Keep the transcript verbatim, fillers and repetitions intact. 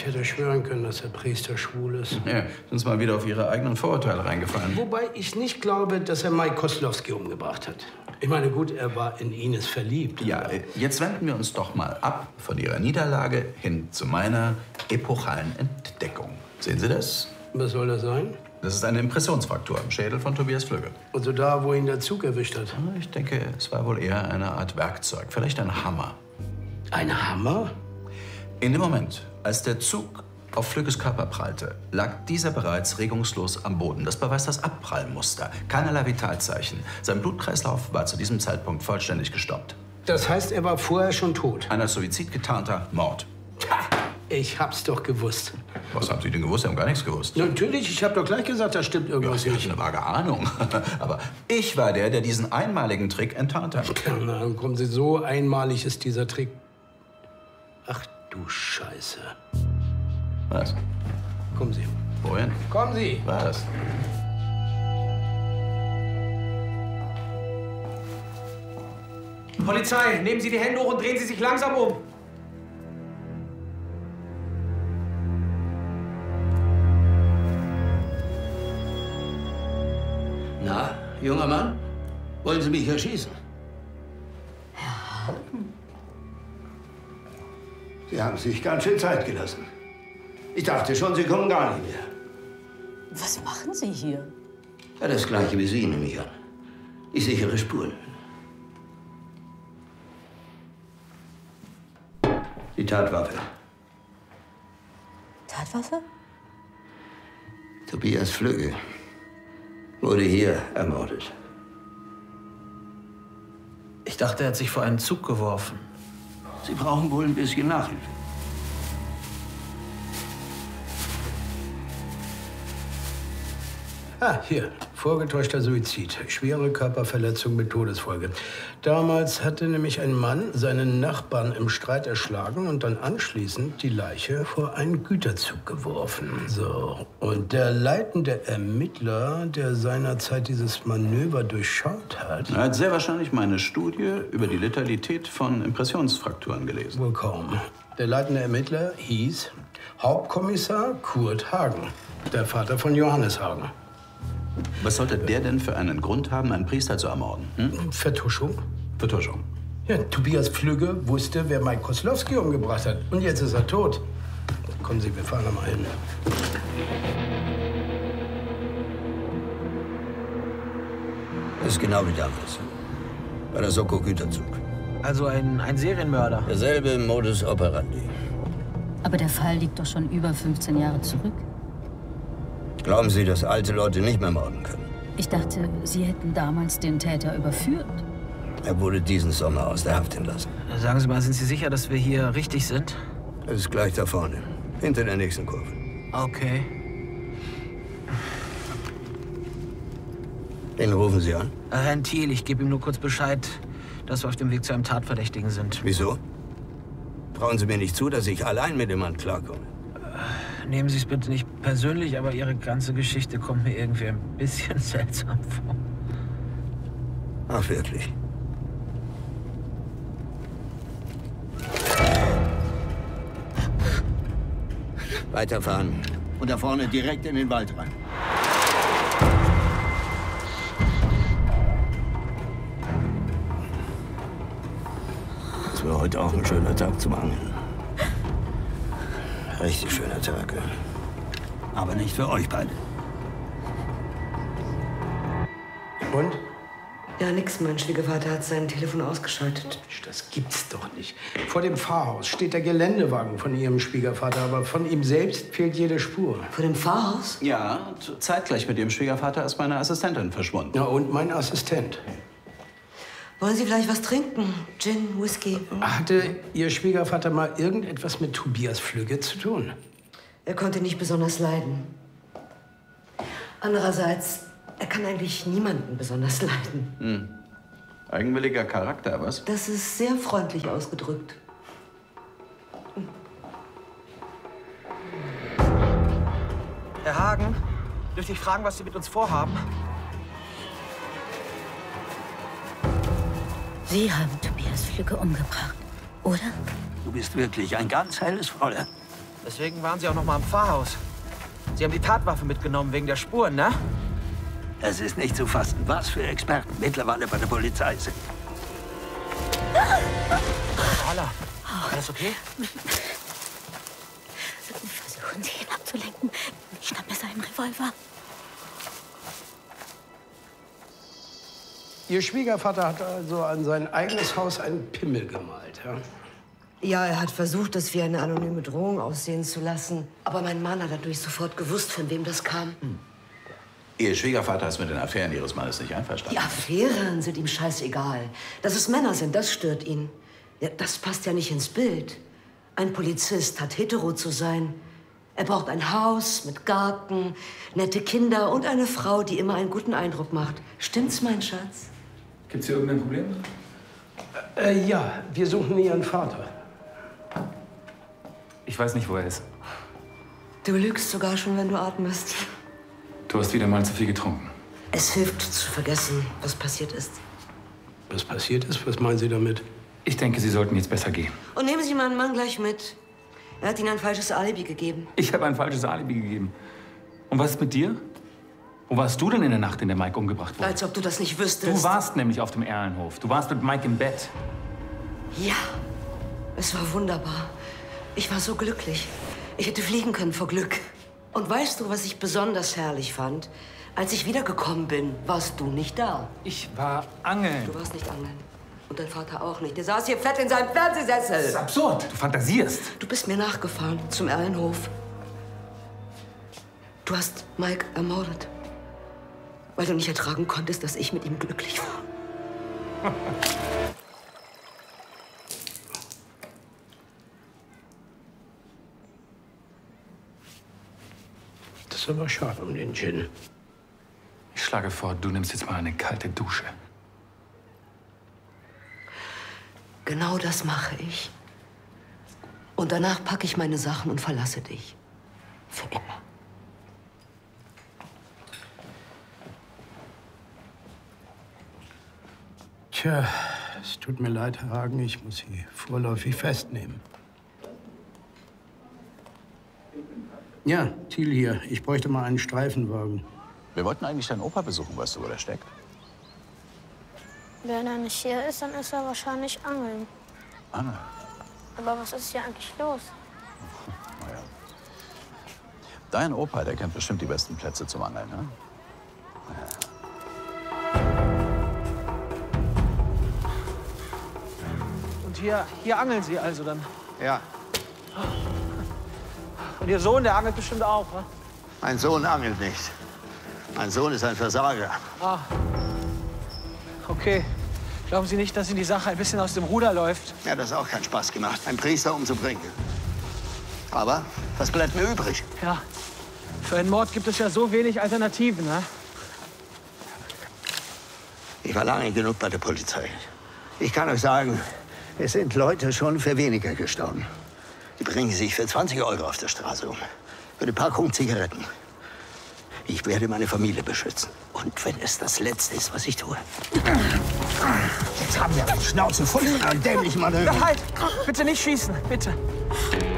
Ich hätte schwören können, dass der Priester schwul ist. Ja, sind Sie mal wieder auf Ihre eigenen Vorurteile reingefallen. Wobei ich nicht glaube, dass er Mike Koslowski umgebracht hat. Ich meine, gut, er war in Ines verliebt. Ja, jetzt wenden wir uns doch mal ab von Ihrer Niederlage hin zu meiner epochalen Entdeckung. Sehen Sie das? Was soll das sein? Das ist eine Impressionsfraktur im Schädel von Tobias Flügge. Also da, wo ihn der Zug erwischt hat? Ich denke, es war wohl eher eine Art Werkzeug, vielleicht ein Hammer. Ein Hammer? In dem Moment, als der Zug auf Flügges Körper prallte, lag dieser bereits regungslos am Boden. Das beweist das Abprallmuster. Keinerlei Vitalzeichen. Sein Blutkreislauf war zu diesem Zeitpunkt vollständig gestoppt. Das heißt, er war vorher schon tot? Ein als Suizid getarnter Mord. Ich hab's doch gewusst. Was haben Sie denn gewusst? Sie haben gar nichts gewusst. Natürlich, ich habe doch gleich gesagt, da stimmt irgendwas ja, nicht. Ich hatte eine vage Ahnung. Aber ich war der, der diesen einmaligen Trick enttarnt hat. Na, dann kommen Sie, so einmalig ist dieser Trick. Ach du Scheiße. Was? Kommen Sie. Wohin? Kommen Sie. Was? Polizei, nehmen Sie die Hände hoch und drehen Sie sich langsam um. Na, junger Mann, wollen Sie mich erschießen? Herr Hagen? Sie haben sich ganz schön Zeit gelassen. Ich dachte schon, Sie kommen gar nicht mehr. Was machen Sie hier? Ja, das Gleiche wie Sie, nehme ich an. Ich sichere Spuren. Die Tatwaffe. Tatwaffe? Tobias Flügge wurde hier ermordet. Ich dachte, er hat sich vor einen Zug geworfen. Sie brauchen wohl ein bisschen Nachhilfe. Ah, hier. Vorgetäuschter Suizid. Schwere Körperverletzung mit Todesfolge. Damals hatte nämlich ein Mann seinen Nachbarn im Streit erschlagen und dann anschließend die Leiche vor einen Güterzug geworfen. So. Und der leitende Ermittler, der seinerzeit dieses Manöver durchschaut hat... Er hat sehr wahrscheinlich meine Studie über die Letalität von Impressionsfrakturen gelesen. Wohl kaum. Der leitende Ermittler hieß Hauptkommissar Kurt Hagen, der Vater von Johannes Hagen. Was sollte der denn für einen Grund haben, einen Priester zu ermorden? Hm? Vertuschung. Vertuschung. Ja, Tobias Flügge wusste, wer Mike Koslowski umgebracht hat. Und jetzt ist er tot. Kommen Sie, wir fahren da mal hin. Das ist genau wie damals. Bei der Soko-Güterzug. Also ein, ein Serienmörder. Derselbe Modus operandi. Aber der Fall liegt doch schon über fünfzehn Jahre zurück. Glauben Sie, dass alte Leute nicht mehr morden können? Ich dachte, Sie hätten damals den Täter überführt. Er wurde diesen Sommer aus der Haft entlassen. Sagen Sie mal, sind Sie sicher, dass wir hier richtig sind? Das ist gleich da vorne, hinter der nächsten Kurve. Okay. Wen rufen Sie an? Herrn Thiel, ich gebe ihm nur kurz Bescheid, dass wir auf dem Weg zu einem Tatverdächtigen sind. Wieso? Trauen Sie mir nicht zu, dass ich allein mit dem Mann klarkomme. Nehmen Sie es bitte nicht persönlich, aber Ihre ganze Geschichte kommt mir irgendwie ein bisschen seltsam vor. Ach, wirklich? Weiterfahren. Und da vorne direkt in den Wald rein. Das war heute auch ein schöner Tag zum Angeln. Richtig schöner Tag. Aber nicht für euch beide. Und? Ja, nix. Mein Schwiegervater hat sein Telefon ausgeschaltet. Das gibt's doch nicht. Vor dem Pfarrhaus steht der Geländewagen von Ihrem Schwiegervater, aber von ihm selbst fehlt jede Spur. Vor dem Pfarrhaus? Ja, zeitgleich mit Ihrem Schwiegervater ist meine Assistentin verschwunden. Ja, und mein Assistent. Wollen Sie vielleicht was trinken? Gin, Whisky? Hatte Ihr Schwiegervater mal irgendetwas mit Tobias Flügge zu tun? Er konnte nicht besonders leiden. Andererseits, er kann eigentlich niemanden besonders leiden. Hm. Eigenwilliger Charakter, was? Das ist sehr freundlich ausgedrückt. Hm. Herr Hagen, dürfte ich fragen, was Sie mit uns vorhaben? Sie haben Tobias Flügge umgebracht, oder? Du bist wirklich ein ganz helles Fräulein. Deswegen waren Sie auch noch mal am Pfarrhaus. Sie haben die Tatwaffe mitgenommen wegen der Spuren, ne? Es ist nicht zu fassen, was für Experten mittlerweile bei der Polizei sind. Carla, alles okay? Versuchen Sie ihn abzulenken. Ich schnapp mir seinen Revolver. Ihr Schwiegervater hat also an sein eigenes Haus einen Pimmel gemalt, ja? Ja, er hat versucht, das wie eine anonyme Drohung aussehen zu lassen. Aber mein Mann hat dadurch sofort gewusst, von wem das kam. Hm. Ihr Schwiegervater ist mit den Affären Ihres Mannes nicht einverstanden. Die Affären sind ihm scheißegal. Dass es Männer sind, das stört ihn. Ja, das passt ja nicht ins Bild. Ein Polizist hat hetero zu sein. Er braucht ein Haus mit Garten, nette Kinder und eine Frau, die immer einen guten Eindruck macht. Stimmt's, mein Schatz? Gibt's hier irgendein Problem? Äh, ja, wir suchen Ihren Vater. Ich weiß nicht, wo er ist. Du lügst sogar schon, wenn du atmest. Du hast wieder mal zu viel getrunken. Es hilft, zu vergessen, was passiert ist. Was passiert ist? Was meinen Sie damit? Ich denke, Sie sollten jetzt besser gehen. Und nehmen Sie meinen Mann gleich mit. Er hat Ihnen ein falsches Alibi gegeben. Ich habe ein falsches Alibi gegeben. Und was ist mit dir? Wo warst du denn in der Nacht, in der Mike umgebracht wurde? Als ob du das nicht wüsstest. Du warst nämlich auf dem Erlenhof. Du warst mit Mike im Bett. Ja, es war wunderbar. Ich war so glücklich. Ich hätte fliegen können vor Glück. Und weißt du, was ich besonders herrlich fand? Als ich wiedergekommen bin, warst du nicht da. Ich war angeln. Du warst nicht angeln. Und dein Vater auch nicht. Der saß hier fett in seinem Fernsehsessel. Das ist absurd. Du fantasierst. Du bist mir nachgefahren zum Erlenhof. Du hast Mike ermordet. Weil du nicht ertragen konntest, dass ich mit ihm glücklich war. Das ist aber schade um den Gin. Ich schlage vor, du nimmst jetzt mal eine kalte Dusche. Genau das mache ich. Und danach packe ich meine Sachen und verlasse dich. Für immer. Tja, es tut mir leid, Herr Hagen, ich muss Sie vorläufig festnehmen. Ja, Thiel hier. Ich bräuchte mal einen Streifenwagen. Wir wollten eigentlich deinen Opa besuchen, weißt du, wo der steckt? Wenn er nicht hier ist, dann ist er wahrscheinlich angeln. Angeln? Aber was ist hier eigentlich los? Naja. Dein Opa, der kennt bestimmt die besten Plätze zum Angeln, ne? Und hier, hier angeln Sie also dann? Ja, Und Ihr Sohn, der angelt bestimmt auch, ne? mein Sohn angelt nicht. Mein Sohn ist ein Versager. Ah. Okay. Glauben Sie nicht, dass Ihnen die Sache ein bisschen aus dem Ruder läuft? Mir hat das auch keinen Spaß gemacht, einen Priester umzubringen. Aber was bleibt mir übrig? Ja. Für einen Mord gibt es ja so wenig Alternativen, ne? Ich war lange genug bei der Polizei. Ich kann euch sagen, es sind Leute schon für weniger gestorben. Die bringen sich für zwanzig Euro auf der Straße um. Für eine Packung Zigaretten. Ich werde meine Familie beschützen. Und wenn es das Letzte ist, was ich tue. Jetzt haben wir die Schnauze voll von einem dämlichen Manöver. Halt! Bitte nicht schießen, bitte.